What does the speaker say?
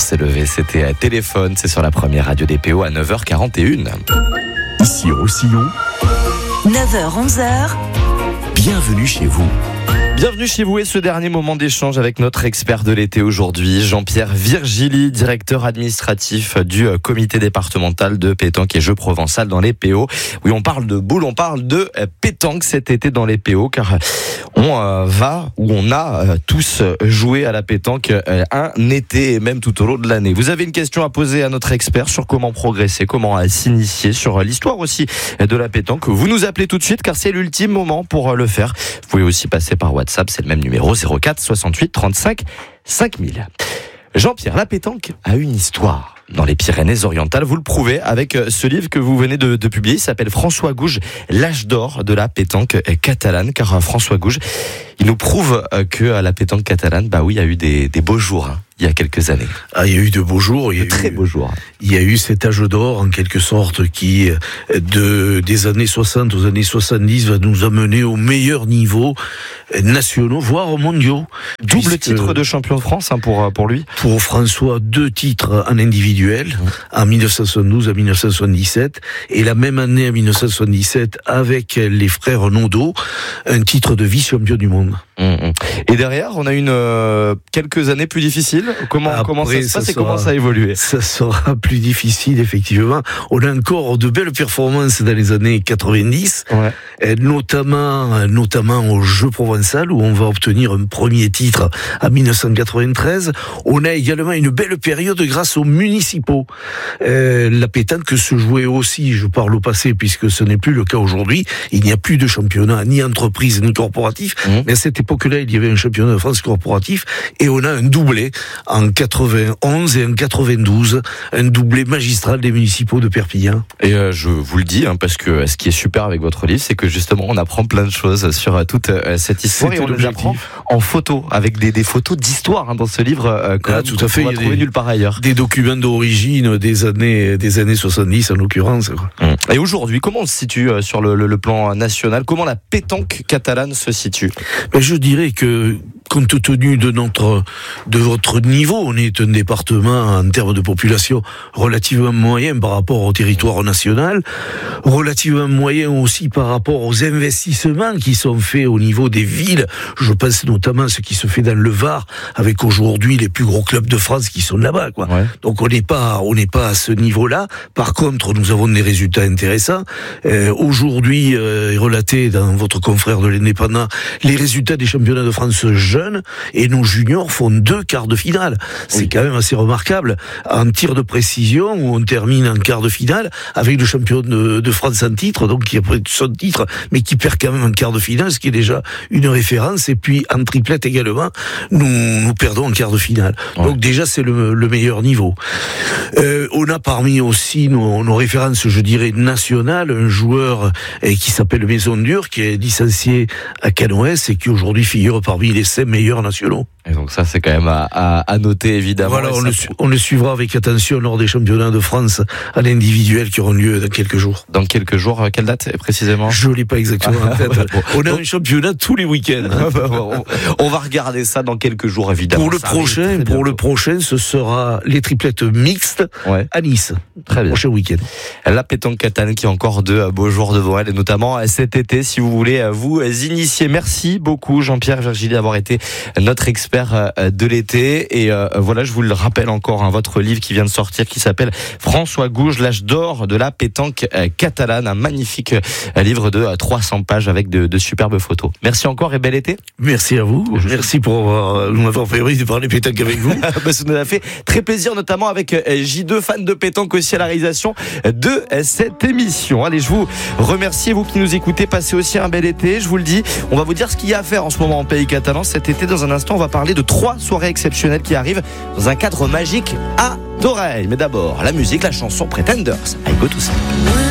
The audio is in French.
s'est levé, c'était Téléphone, c'est sur la première radio des PO à 9h41. Ici Roussillon, 9h-11h, bienvenue chez vous. Bienvenue chez vous et ce dernier moment d'échange avec notre expert de l'été aujourd'hui, Jean-Pierre Virgili, directeur administratif du comité départemental de pétanque et jeux provençal dans les PO. Oui, on parle de boules, on parle de pétanque cet été dans les PO car on a tous joué à la pétanque un été et même tout au long de l'année. Vous avez une question à poser à notre expert sur comment progresser, comment s'initier, sur l'histoire aussi de la pétanque. Vous nous appelez tout de suite car c'est l'ultime moment pour le faire. Vous pouvez aussi passer par WhatsApp, c'est le même numéro 04 68 35 5000. Jean-Pierre, la pétanque a une histoire dans les Pyrénées-Orientales. Vous le prouvez avec ce livre que vous venez de publier. Il s'appelle François Gouge, l'âge d'or de la pétanque catalane. Car François Gouge, il nous prouve que la pétanque catalane, il y a eu des beaux jours. Il y a quelques années. Il y a eu de beaux jours. De très beaux jours. Il y a eu cet âge d'or, en quelque sorte, qui, des années 60 aux années 70, va nous amener aux meilleurs niveaux nationaux, voire mondiaux. Double titre de champion de France pour lui. Pour François, 2 titres en individuel, en 1972 à 1977, et la même année, en 1977, avec les frères Naudot, un titre de vice-champion du monde. Et derrière, on a quelques années plus difficiles. Comment ça se passe et comment ça a évolué? Ça sera plus difficile, effectivement. On a encore de belles performances dans les années 90, notamment au Jeux provençal, où on va obtenir un premier titre en 1993. On a également une belle période grâce aux municipaux. La pétanque se jouait aussi, je parle au passé, puisque ce n'est plus le cas aujourd'hui. Il n'y a plus de championnat, ni entreprise, ni corporatif. Mais à cette époque-là, il y avait un championnat de France corporatif, et on a un doublé en 91 et en 92, un doublé magistral des municipaux de Perpignan. Et je vous le dis, parce que ce qui est super avec votre livre, c'est que justement on apprend plein de choses sur toute cette histoire, et on les apprend en photo, avec des photos d'histoire dans ce livre. Tout à fait. On va trouver nulle part ailleurs. Des documents d'origine des années 70 en l'occurrence. Et aujourd'hui, comment on se situe sur le plan national? Comment la pétanque catalane se situe? Je dirais que, compte tenu de votre niveau, on est un département en termes de population relativement moyen par rapport au territoire national, relativement moyen aussi par rapport aux investissements qui sont faits au niveau des villes. Je pense notamment à ce qui se fait dans le Var, avec aujourd'hui les plus gros clubs de France qui sont là-bas, Donc on n'est pas à ce niveau-là. Par contre, nous avons des résultats intéressants. Aujourd'hui, relaté dans votre confrère de l'Indépendant, les résultats des championnats de France jeunes, et nos juniors font 2 quarts de finale. C'est quand même assez remarquable. En tir de précision, où on termine en quart de finale avec le champion de France en titre, donc qui a pris son titre, mais qui perd quand même en quart de finale, ce qui est déjà une référence. Et puis en triplette également, nous perdons en quart de finale. Donc déjà, c'est le meilleur niveau. On a parmi aussi nos références, je dirais, nationales, un joueur qui s'appelle Maison Dure, qui est licencié à Canoës et qui aujourd'hui figure parmi les 5 meilleurs nationaux. Et donc ça, c'est quand même à noter, évidemment. Voilà, on le suivra avec attention lors des championnats de France à l'individuel qui auront lieu dans quelques jours. Dans quelques jours, quelle date précisément? Je ne l'ai pas exactement en tête. On a un championnat tous les week-ends. On va regarder ça dans quelques jours, évidemment. Pour le prochain, ce sera les triplettes mixtes à Nice. Très bien. Prochain week-end. La pétanque catalane qui a encore 2 beaux jours devant elle, et notamment cet été, si vous voulez vous initier. Merci beaucoup, Jean-Pierre Virgili, d'avoir été notre expert de l'été. Et voilà, je vous le rappelle encore, votre livre qui vient de sortir, qui s'appelle François Gouge, l'âge d'or de la pétanque catalane. Un magnifique livre de 300 pages avec de superbes photos. Merci encore et bel été. Merci à vous. Merci pour m'avoir permis de parler pétanque avec vous. Ça nous a fait très plaisir, notamment avec J2, fan de pétanque aussi à la réalisation de cette émission. Allez, je vous remercie, vous qui nous écoutez. Passez aussi un bel été. Je vous le dis, on va vous dire ce qu'il y a à faire en ce moment en pays catalan cet été. Dans un instant, on va parler de 3 soirées exceptionnelles qui arrivent dans un cadre magique à d'oreilles. Mais d'abord, la musique, la chanson Pretenders. I Go To Sleep.